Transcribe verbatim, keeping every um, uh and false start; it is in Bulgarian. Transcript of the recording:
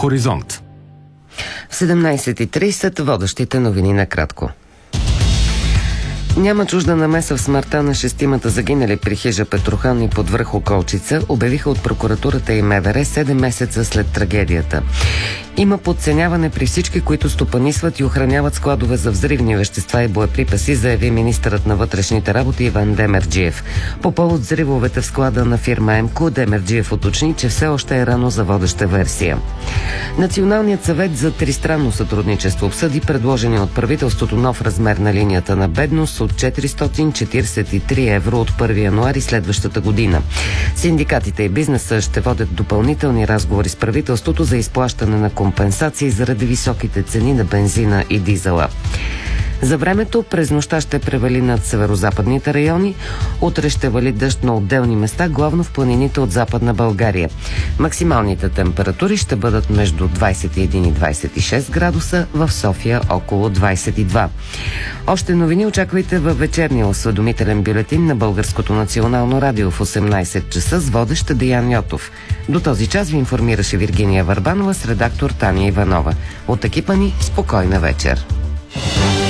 Хоризонт. В седемнайсет и трийсет водещите новини накратко. Няма чужда намеса в смъртта на шестимата загинали при хижа Петрохан и под връх Околчица, обявиха от прокуратурата и МВР седем месеца след трагедията. Има подценяване при всички, които стопанисват и охраняват складове за взривни вещества и боеприпаси, заяви министърът на вътрешните работи Иван Демерджиев. По повод взривовете в склада на фирма ЕМКО, Демерджиев уточни, че все още е рано за водеща версия. Националният съвет за тристранно сътрудничество обсъди предложения от правителството нов размер на линията на бедност от четиристотин четирийсет и три евро от първи януари следващата година. Синдикатите и бизнеса ще водят допълнителни разговори с правителството за изплащане на компенсации заради високите цени на бензина и дизела. За времето през нощта ще превали над северозападните райони. Утре ще вали дъжд на отделни места, главно в планините от Западна България. Максималните температури ще бъдат между двайсет и един и двайсет и шест градуса, в София около двайсет и два. Още новини очаквайте във вечерния осведомителен бюлетин на Българското национално радио в осемнайсет часа с водещ Деян Йотов. До този час ви информираше Виргиния Върбанова с редактор Таня Иванова. От екипа ни спокойна вечер.